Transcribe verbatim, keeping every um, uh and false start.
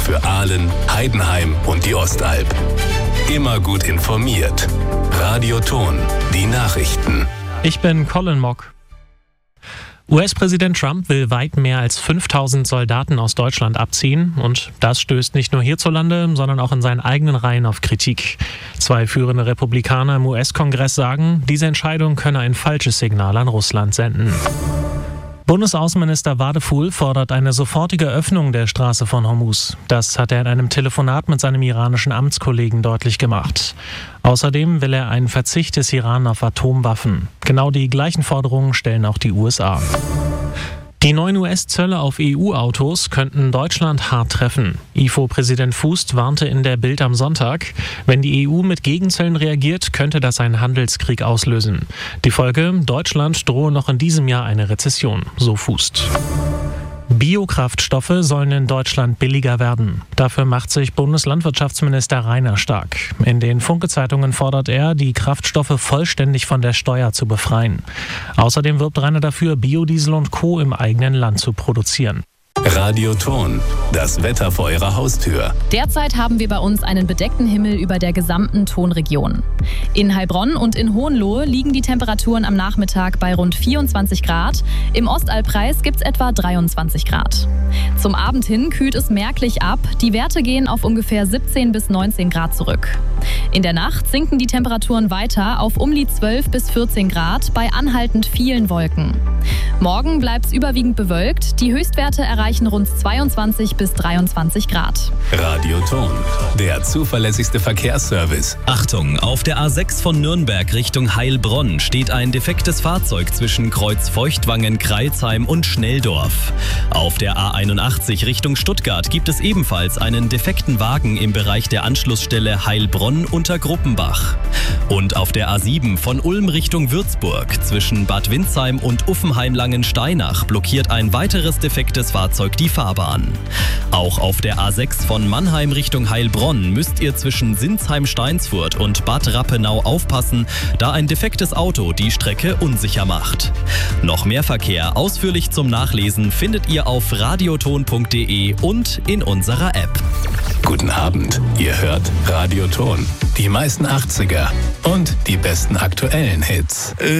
für Aalen, Heidenheim und die Ostalb. Immer gut informiert. Radio Ton, die Nachrichten. Ich bin Colin Mock. U S-Präsident Trump will weit mehr als fünftausend Soldaten aus Deutschland abziehen. Und das stößt nicht nur hierzulande, sondern auch in seinen eigenen Reihen auf Kritik. Zwei führende Republikaner im U S-Kongress sagen, diese Entscheidung könne ein falsches Signal an Russland senden. Bundesaußenminister Wadephul fordert eine sofortige Öffnung der Straße von Hormuz. Das hat er in einem Telefonat mit seinem iranischen Amtskollegen deutlich gemacht. Außerdem will er einen Verzicht des Iran auf Atomwaffen. Genau die gleichen Forderungen stellen auch die U S A. Die neuen U S-Zölle auf E U-Autos könnten Deutschland hart treffen. I F O-Präsident Fußt warnte in der Bild am Sonntag, wenn die E U mit Gegenzöllen reagiert, könnte das einen Handelskrieg auslösen. Die Folge: Deutschland drohe noch in diesem Jahr eine Rezession, so Fußt. Biokraftstoffe sollen in Deutschland billiger werden. Dafür macht sich Bundeslandwirtschaftsminister Rainer stark. In den Funke-Zeitungen fordert er, die Kraftstoffe vollständig von der Steuer zu befreien. Außerdem wirbt Rainer dafür, Biodiesel und Co. im eigenen Land zu produzieren. Radio Ton, das Wetter vor Ihrer Haustür. Derzeit haben wir bei uns einen bedeckten Himmel über der gesamten Tonregion. In Heilbronn und in Hohenlohe liegen die Temperaturen am Nachmittag bei rund vierundzwanzig Grad. Im Ostalbkreis gibt es etwa dreiundzwanzig Grad. Zum Abend hin kühlt es merklich ab. Die Werte gehen auf ungefähr siebzehn bis neunzehn Grad zurück. In der Nacht sinken die Temperaturen weiter auf um die zwölf bis vierzehn Grad bei anhaltend vielen Wolken. Morgen bleibt es überwiegend bewölkt. Die Höchstwerte erreichen rund zweiundzwanzig bis dreiundzwanzig Grad. Radio Ton, der zuverlässigste Verkehrsservice. Achtung, auf der A sechs von Nürnberg Richtung Heilbronn steht ein defektes Fahrzeug zwischen Kreuz Feuchtwangen, Kreilsheim und Schnelldorf. Auf der A einundachtzig Richtung Stuttgart gibt es ebenfalls einen defekten Wagen im Bereich der Anschlussstelle Heilbronn unter Gruppenbach. Und auf der A sieben von Ulm Richtung Würzburg zwischen Bad Windsheim und Uffenheim-Langensteinach blockiert ein weiteres defektes Fahrzeug die Fahrbahn. Auch auf der A sechs von Mannheim Richtung Heilbronn müsst ihr zwischen Sinsheim-Steinsfurt und Bad Rappenau aufpassen, da ein defektes Auto die Strecke unsicher macht. Noch mehr Verkehr ausführlich zum Nachlesen findet ihr auf radioton punkt de und in unserer App. Guten Abend, ihr hört Radio Ton. Die meisten achtziger und die besten aktuellen Hits.